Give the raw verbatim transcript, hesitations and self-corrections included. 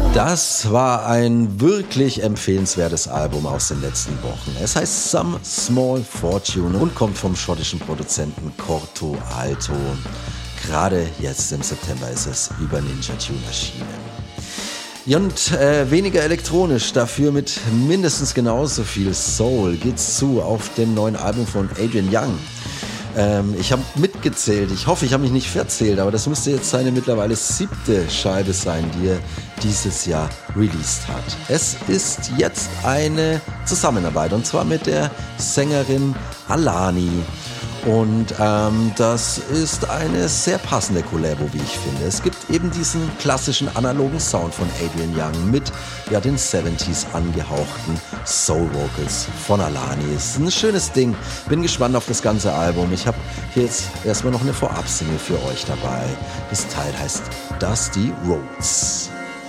Das war ein wirklich empfehlenswertes Album aus den letzten Wochen. Es heißt Some Small Fortune und kommt vom schottischen Produzenten Corto Alto. Gerade jetzt im September ist es über Ninja Tune erschienen. Und äh, weniger elektronisch, dafür mit mindestens genauso viel Soul geht's zu auf dem neuen Album von Adrian Younge. Ähm, ich habe mitgezählt, ich hoffe, ich habe mich nicht verzählt, aber das müsste jetzt seine mittlerweile siebte Scheibe sein, die er dieses Jahr released hat. Es ist jetzt eine Zusammenarbeit und zwar mit der Sängerin Alani. Und ähm, das ist eine sehr passende Collabo, wie ich finde. Es gibt eben diesen klassischen analogen Sound von Adrian Younge mit ja, den siebziger angehauchten Soul Vocals von Alani. Es ist ein schönes Ding. Bin gespannt auf das ganze Album. Ich habe hier jetzt erstmal noch eine Vorab-Single für euch dabei. Das Teil heißt Dusty Roads.